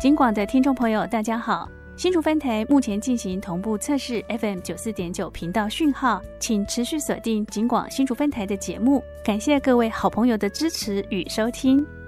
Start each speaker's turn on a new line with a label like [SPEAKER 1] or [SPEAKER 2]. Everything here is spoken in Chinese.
[SPEAKER 1] 警广的听众朋友大家好，新竹分台目前进行同步测试 FM94.9 频道讯号，请持续锁定警广新竹分台的节目，感谢各位好朋友的支持与收听。